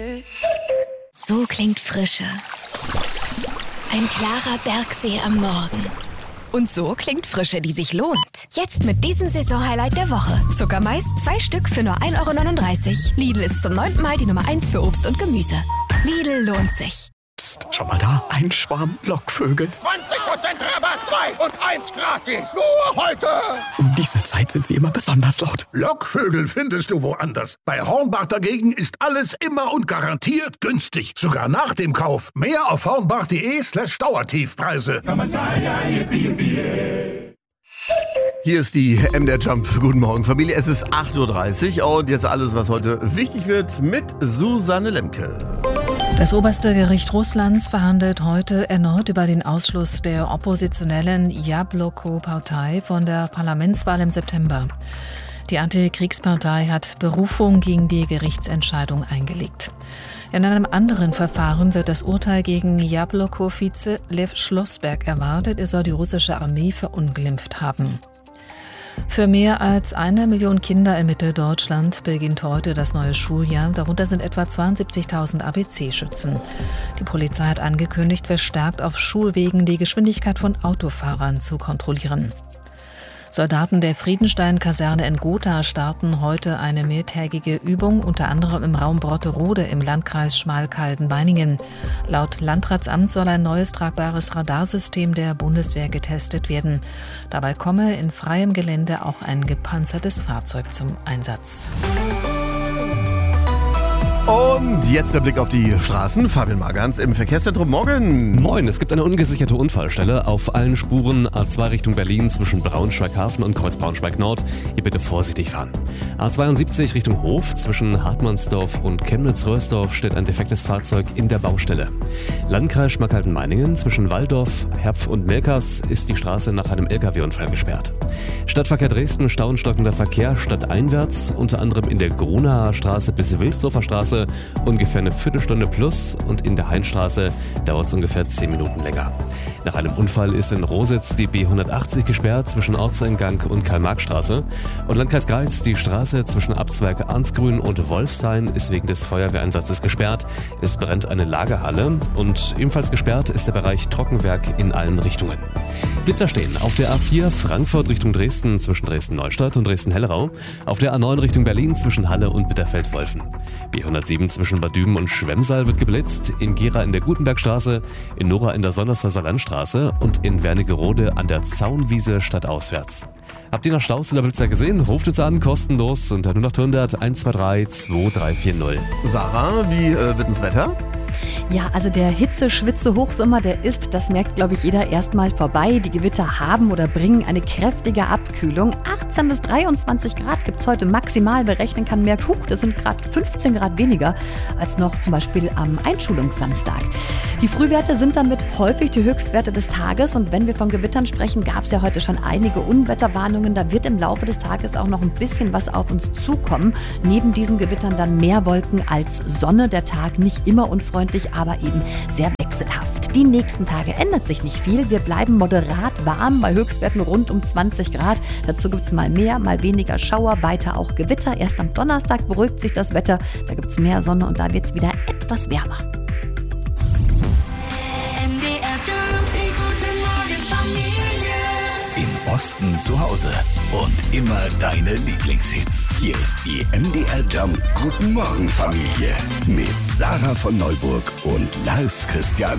So klingt Frische. Ein klarer Bergsee am Morgen. Und so klingt Frische, die sich lohnt. Jetzt mit diesem Saisonhighlight der Woche. Zuckermais 2 Stück für nur 1,39 €. Lidl ist zum 9. Mal die Nummer 1 für Obst und Gemüse. Lidl lohnt sich. Psst, schau mal da, ein Schwarm Lockvögel. 20% Rabatt, 2 und 1 gratis. Nur heute. Um diese Zeit sind sie immer besonders laut. Lockvögel findest du woanders. Bei Hornbach dagegen ist alles immer und garantiert günstig. Sogar nach dem Kauf. Mehr auf hornbach.de/Dauertiefpreise. Hier ist die MDR Jump. Guten Morgen, Familie. Es ist 8:30 Uhr und jetzt alles, was heute wichtig wird, mit Susanne Lemke. Das oberste Gericht Russlands verhandelt heute erneut über den Ausschluss der oppositionellen Jabloko-Partei von der Parlamentswahl im September. Die Antikriegspartei hat Berufung gegen die Gerichtsentscheidung eingelegt. In einem anderen Verfahren wird das Urteil gegen Jabloko-Vize Lev Schlossberg erwartet. Er soll die russische Armee verunglimpft haben. Für mehr als 1 Million Kinder in Mitteldeutschland beginnt heute das neue Schuljahr. Darunter sind etwa 72.000 ABC-Schützen. Die Polizei hat angekündigt, verstärkt auf Schulwegen die Geschwindigkeit von Autofahrern zu kontrollieren. Soldaten der Friedenstein-Kaserne in Gotha starten heute eine mehrtägige Übung, unter anderem im Raum Brotterode im Landkreis Schmalkalden-Weiningen. Laut Landratsamt soll ein neues tragbares Radarsystem der Bundeswehr getestet werden. Dabei komme in freiem Gelände auch ein gepanzertes Fahrzeug zum Einsatz. Und jetzt der Blick auf die Straßen. Fabian Magans im Verkehrszentrum. Morgen. Moin, es gibt eine ungesicherte Unfallstelle auf allen Spuren A2 Richtung Berlin zwischen Braunschweig-Hafen und Kreuz Braunschweig-Nord. Hier bitte vorsichtig fahren. A72 Richtung Hof zwischen Hartmannsdorf und Chemnitz-Röhrsdorf steht ein defektes Fahrzeug in der Baustelle. Landkreis Schmalkalden-Meiningen zwischen Walldorf, Herpf und Melkers ist die Straße nach einem LKW-Unfall gesperrt. Stadtverkehr Dresden, Stau und stockender Verkehr stadteinwärts, unter anderem in der Grunaer Straße bis Wilsdorfer Straße ungefähr eine Viertelstunde plus und in der Hainstraße dauert es ungefähr 10 Minuten länger. Nach einem Unfall ist in Rositz die B180 gesperrt zwischen Ortseingang und Karl-Marx-Straße. Und Landkreis Greiz, die Straße zwischen Abzweig Arnsgrün und Wolfshain ist wegen des Feuerwehreinsatzes gesperrt. Es brennt eine Lagerhalle und ebenfalls gesperrt ist der Bereich Trockenwerk in allen Richtungen. Blitzer stehen auf der A4 Frankfurt Richtung Dresden zwischen Dresden-Neustadt und Dresden-Hellerau, auf der A9 Richtung Berlin zwischen Halle und Bitterfeld-Wolfen. B107 zwischen Bad Düben und Schwemmsal wird geblitzt, in Gera in der Gutenbergstraße, in Nora in der Sondershäuser Landstraße und in Wernigerode an der Zaunwiese stadtauswärts. Habt ihr noch Staus oder Blitzer gesehen? Ruft uns an, kostenlos unter 0800 123 2340. Sarah, wie wird das Wetter? Ja, also der Hitze-Schwitze-Hochsommer, der ist, das merkt, glaube ich, jeder erstmal vorbei. Die Gewitter haben oder bringen eine kräftige Abkühlung. 18 bis 23 Grad gibt es heute maximal. Berechnen kann, merkt, das sind gerade 15 Grad weniger als noch zum Beispiel am Einschulungssamstag. Die Frühwerte sind damit häufig die Höchstwerte des Tages. Und wenn wir von Gewittern sprechen, gab es ja heute schon einige Unwetterwarnungen. Da wird im Laufe des Tages auch noch ein bisschen was auf uns zukommen. Neben diesen Gewittern dann mehr Wolken als Sonne. Der Tag nicht immer unfreundlich, aber eben sehr wechselhaft. Die nächsten Tage ändert sich nicht viel. Wir bleiben moderat warm bei Höchstwerten rund um 20 Grad. Dazu gibt es mal mehr, mal weniger Schauer, weiter auch Gewitter. Erst am Donnerstag beruhigt sich das Wetter. Da gibt es mehr Sonne und da wird es wieder etwas wärmer. Im Osten zu Hause und immer deine Lieblingshits. Hier ist die MDR Jump Guten Morgen Familie mit Sarah von Neuburg und Lars Christian